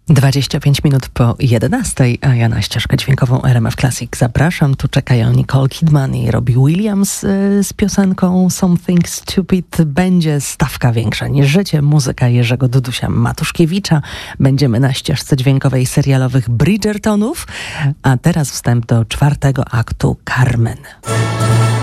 25 minut po 11, a ja na ścieżkę dźwiękową RMF Classic zapraszam. Tu czekają Nicole Kidman i Robbie Williams z piosenką Something Stupid. Będzie stawka większa niż życie. Muzyka Jerzego Dudusia Matuszkiewicza. Będziemy na ścieżce dźwiękowej serialowych Bridgertonów. A teraz wstęp do 4. aktu Carmen.